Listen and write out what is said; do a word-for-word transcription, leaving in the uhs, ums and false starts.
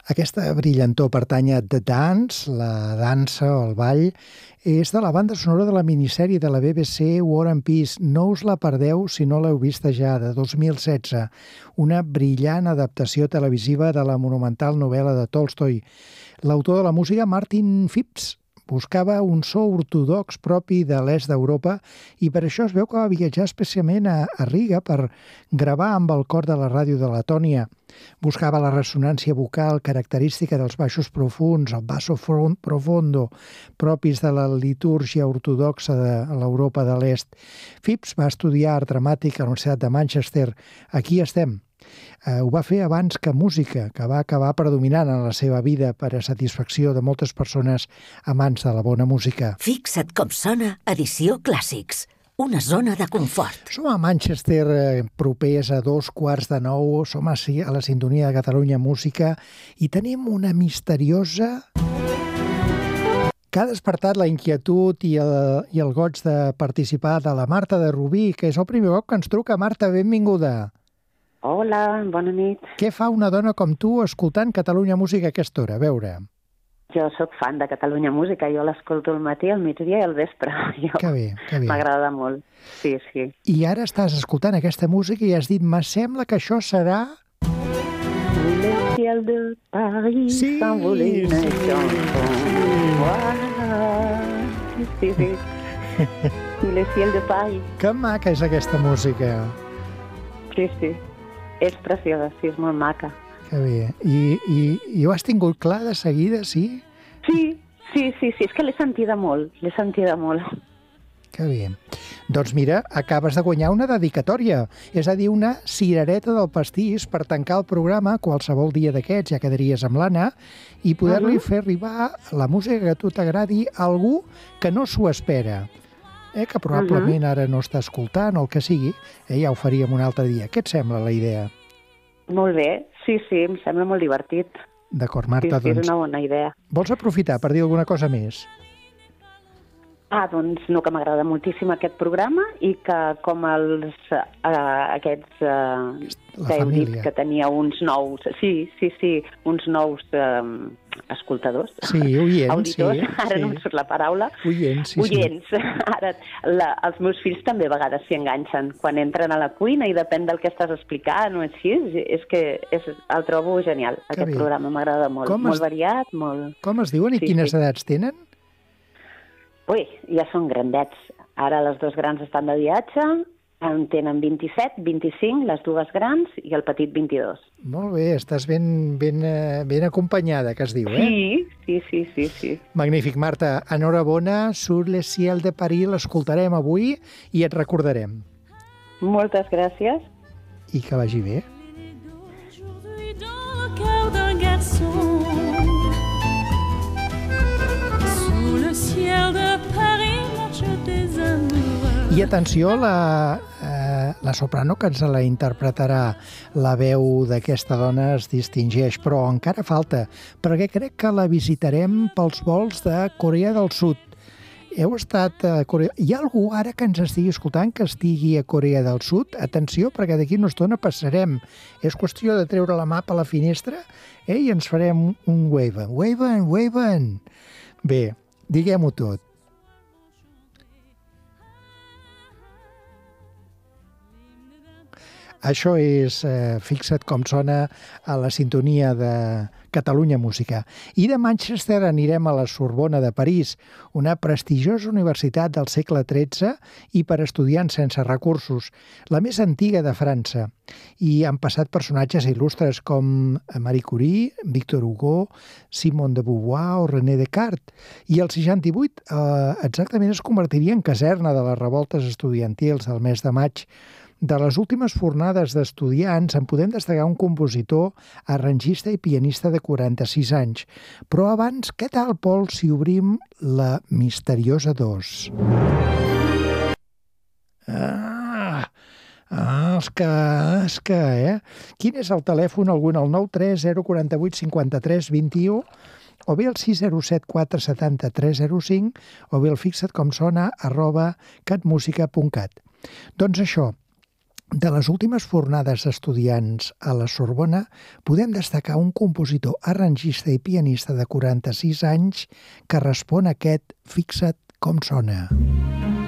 Aquesta brillantor pertany a The Dance, la dansa o el ball. És de la banda sonora de la minissèrie de la B B C War and Peace. No us la perdeu si no l'heu vista ja, de dos mil setze. Una brillant adaptació televisiva de la monumental novel·la de Tolstoi. L'autor de la música, Martin Phipps, buscava un so ortodox propi de l'est d'Europa i per això es veu que va viatjar especialment a, a Riga per gravar amb el cor de la ràdio de Letònia. Buscava la ressonància vocal característica dels baixos profuns, el basso profondo, propis de la litúrgia ortodoxa de l'Europa de l'est. Phipps va estudiar art dramàtic a la Universitat de Manchester. Aquí estem. Uh, ho va fer abans que música, que va acabar predominant en la seva vida per a satisfacció de moltes persones amants de la bona música. Fixa't com sona Edició Clàssics, una zona de confort. Som a Manchester, eh, propers a dos quarts de nou, som a, a la sintonia de Catalunya Música i tenim una misteriosa que ha despertat la inquietud i el, i el goig de participar de la Marta de Rubí, que és el primer cop que ens truca. Marta, benvinguda. Hola, bona nit. Què fa una dona com tu escoltant Catalunya Música a aquesta hora? A veure. Jo sóc fan de Catalunya Música, jo l'escolto al matí, al migdia i al vespre. Jo... Que bé, que bé. M'agrada molt, sí, sí. I ara estàs escoltant aquesta música i has dit, me sembla que això serà... Le ciel de Paris sí, s'envolait sí, une chanson. Voilà. Sí, sí. Le ciel de Paris. Que maca és aquesta música. Sí, sí. És preciosa, sí, és molt maca. Que bé. I, i, i ho has tingut clar de seguida, sí? Sí, sí, sí, sí. És que l'he sentida molt, l'he sentida molt. Que bé. Doncs mira, acabes de guanyar una dedicatòria, és a dir, una cirereta del pastís per tancar el programa qualsevol dia d'aquests, ja quedaries amb l'Anna, i poder-li uh-huh. fer arribar la música que a tu t'agradi a algú que no s'ho espera. Eh, que probablement uh-huh. ara no està escoltant o el que sigui, eh, ja ho faríem un altre dia. Què et sembla la idea? Molt bé, sí, sí, em sembla molt divertit. D'acord, Marta, sí, sí, doncs... és una bona idea. Vols aprofitar per dir alguna cosa més? Ah, doncs no, que m'agrada moltíssim aquest programa i que com els eh, aquests eh, que heu dit que tenia uns nous, sí, sí, sí, uns nous eh, escoltadors, sí, oients, auditors, sí, ara sí. no em surt la paraula, oients, sí, oients. Sí. Ara, la, els meus fills també a vegades s'hi enganxen quan entren a la cuina i depèn del que estàs explicant o així, és que és, el trobo genial, que aquest bé. Programa m'agrada molt, com molt es... variat, molt... Com es diuen i sí, quines sí. edats tenen? Ui, ja són grandets. Ara les dos grans estan de viatge, en tenen vint-i-set, vint-i-cinc, les dues grans, i el petit vint-i-dos. Molt bé, estàs ben, ben, ben acompanyada, que es diu, eh? Sí, sí, sí, sí, sí. Magnífic, Marta. Enhorabona, Sur le ciel de Paris, l'escoltarem avui i et recordarem. Moltes gràcies. I que vagi bé. I atenció, la, eh, la soprano que ens la interpretarà, la veu d'aquesta dona es distingeix, però encara falta, perquè crec que la visitarem pels vols de Corea del Sud. Heu estat a Corea... Hi ha algú ara que ens estigui escoltant que estigui a Corea del Sud? Atenció, perquè d'aquí una estona passarem. És qüestió de treure la mà a la finestra eh, i ens farem un wave. Wave-en, wave-en. Bé, diguem-ho tot. Això és, eh, fixa't com sona a la sintonia de Catalunya Música. I de Manchester anirem a la Sorbona de París, una prestigiosa universitat del segle tretze i per estudiants sense recursos, la més antiga de França. I han passat personatges il·lustres com Marie Curie, Victor Hugo, Simone de Beauvoir o René Descartes. I el seixanta-vuit eh, exactament es convertiria en caserna de les revoltes estudiantils del mes de maig. De les últimes fornades d'estudiants en podem destacar un compositor, arrangista i pianista de quaranta-sis anys. Però abans, què tal, Pol, si obrim la misteriosa dos? Ah, ah és que, és que, eh? Quin és el telèfon? Algun al nou tres zero quatre vuit cinquanta-tres vint-i-u o bé el sis zero set quatre setanta-tres zero cinc o bé el fixa't com sona arroba catmusica punt cat. Doncs això, De les últimes fornades d'estudiants a la Sorbona podem destacar un compositor, arrangista i pianista de quaranta-sis anys que respon a aquest Fixa't com sona.